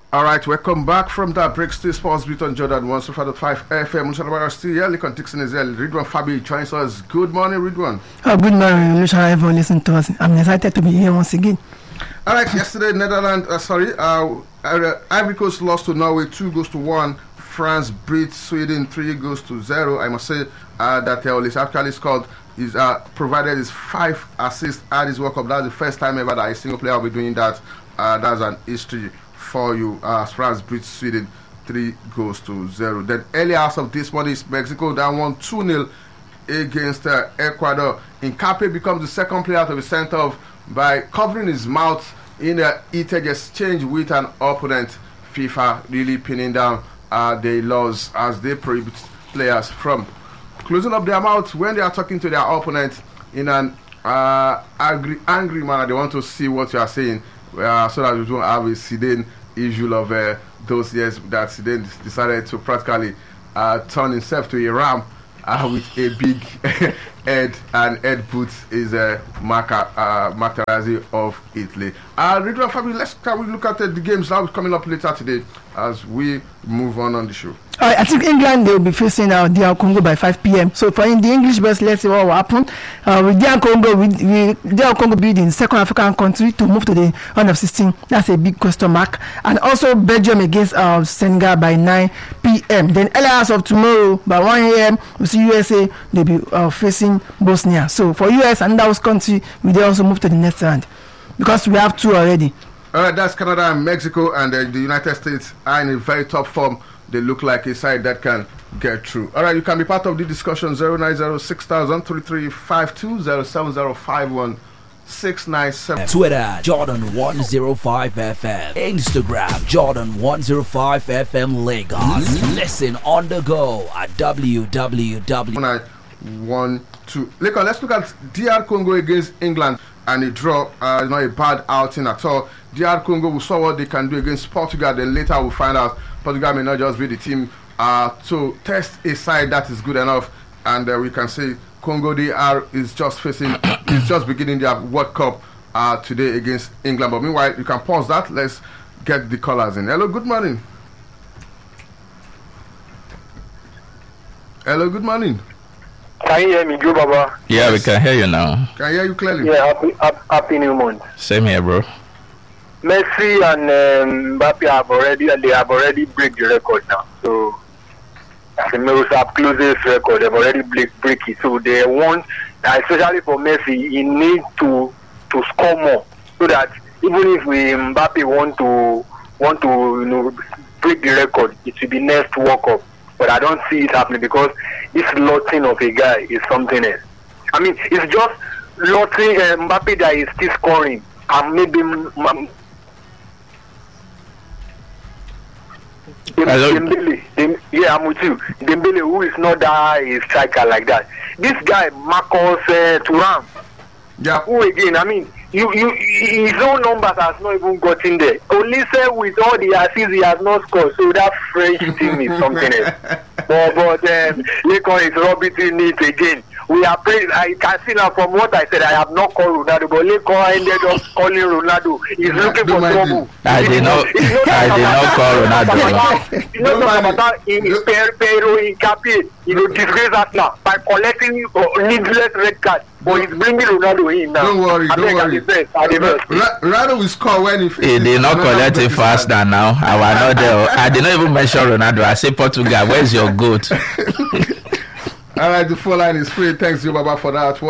All right, welcome back from that break. Still Sports Beat on Jordan 105.5 FM. Mushalabara still here. Lincoln Dixon is here. Ridwan Fabi joins us. Good morning, Ridwan. Good morning, Lucia. Everyone listen to us. I'm excited to be here once again. All right, yesterday Ivory Coast lost to Norway 2-1. France beat Sweden 3-0. I must say that Olis actually scored. He's provided his 5 assists at his World Cup. That's the first time ever that a single player will be doing that. That's an history for you. France beat Sweden 3-0. Then early hours of this morning, Mexico down 2-0 against Ecuador. Nkape becomes the second player to be sent off by covering his mouth in a heated exchange with an opponent. FIFA really pinning down their laws as they prohibit players from closing up their mouth when they are talking to their opponent in an angry manner. They want to see what you are saying so that we don't have a Zidane issue of those years that Zidane decided to practically turn himself to a ram with a big head, and Ed Boots is a Materazzi of Italy. Ridwan Fabi, can we look at the games that will be coming up later today as we move on the show? I think England, they will be facing DR Congo by 5 p.m. So for in the English best, let's see what will happen. With DR Congo being the second African country to move to the round of 16, that's a big question mark. And also Belgium against Senegal by 9 p.m. Then early hours of tomorrow by 1 a.m. we see USA, they'll be facing Bosnia. So for US and those country, we they also move to the next round because we have 2 already. All right, that's Canada and Mexico, and the United States are in a very top form. They look like a side that can get through. All right, you can be part of the discussion. 090-6000-3352-07051-697. Twitter, Jordan105FM. Instagram, Jordan105FM Lagos. Listen on the go at www. 1-2. Let's look at DR Congo against England, and a draw is not a bad outing at all. DR Congo, we saw what they can do against Portugal, then later we'll find out Portugal may not just be the team to test a side that is good enough, and we can say Congo DR is just beginning their World Cup today against England. But meanwhile, you can pause that. Let's get the callers in. Hello, good morning. Hello, good morning. Can you hear me, Joe Baba? Yeah, we can hear you now. Can hear you clearly. Yeah, happy new month. Same here, bro. Messi and Mbappe have already break the record now. So the most closest record, they've already break it. So they want, especially for Messi, he needs to score more so that even if Mbappe want to break the record, it will be next World Cup. But I don't see it happening because this lotting of a guy is something else. I mean, it's just lotting Mbappe that is still scoring, and maybe Dembele. Yeah, I'm with you. Dembele, who is not a striker like that. This guy, Marcus Thuram. Yeah. Who again? I mean, his own numbers has not even gotten there. Only say with all the assists he has not scored. So that French team is something else. But Lekon is rubbing it again. We are praying. I can see now from what I said. I have not called Ronaldo, but Lekon ended up calling Ronaldo. He's looking for trouble. I did not call Ronaldo. You know about Pedro Nkape, disgrace us now by collecting needless red cards. But he's bringing Ronaldo in now. Don't worry. Ronaldo will score when he did not collect it faster now. I was not there. I did not even mention Ronaldo. I say Portugal. Where's your goat? All right, the phone line is free. Thanks, you, Baba, for that.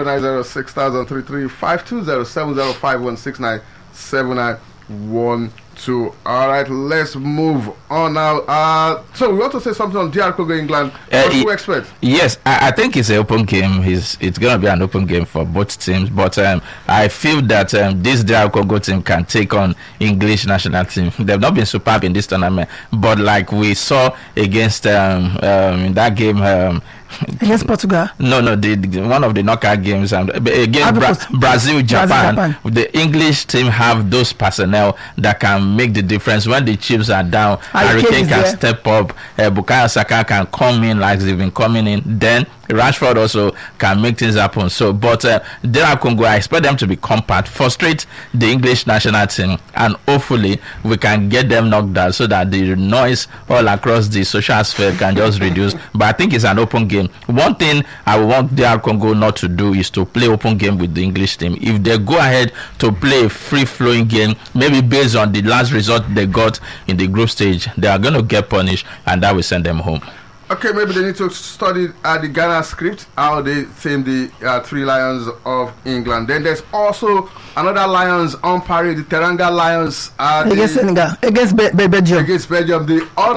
1090-6000-3352-07051-697912. All right, let's move on now. So we want to say something on DR Congo, England. What do you expect? Yes, I think it's an open game. It's going to be an open game for both teams. But I feel that this DR Congo team can take on English national team. They've not been superb in this tournament, but like we saw against in that game. Against Portugal? No, the one of the knockout games against Brazil, Japan. The English team have those personnel that can make the difference when the chips are down. Harry Kane can step up. Bukayo Saka can come in like they've been coming in. Then Rashford also can make things happen. So, but DR Congo, I expect them to be compact, frustrate the English national team, and hopefully we can get them knocked out so that the noise all across the social sphere can just reduce. But I think it's an open game. One thing I want DR Congo not to do is to play open game with the English team. If they go ahead to play a free-flowing game, maybe based on the last result they got in the group stage, they are going to get punished, and that will send them home. Okay, maybe they need to study the Ghana script, how they theme the Three Lions of England. Then there's also another Lions on parade, the Teranga Lions. Against Senegal, against Belgium. Against Belgium. The